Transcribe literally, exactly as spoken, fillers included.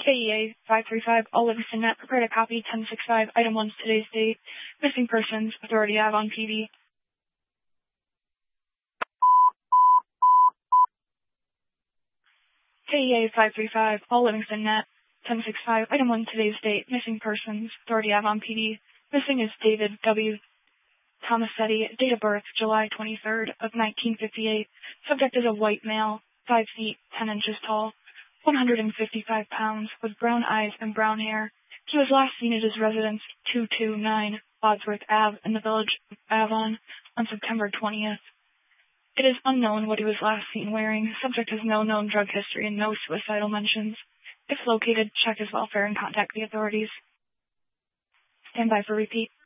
K E A five three five, all Livingston Net, prepared a copy, ten sixty-five, item one, today's date, missing persons, authority Avon P D. K E A five three five, all Livingston Net, ten sixty-five, item one, today's date, missing persons, authority Avon P D. Missing is David W. Tomasetti, date of birth, July twenty-third of nineteen fifty-eight. Subject is a white male, five feet, ten inches tall, one hundred fifty-five pounds, with brown eyes and brown hair. He was last seen at his residence, two two nine Wadsworth Avenue, in the village of Avon, on September twentieth. It is unknown what he was last seen wearing. Subject has no known drug history and no suicidal mentions. If located, check his welfare and contact the authorities. Stand by for repeat.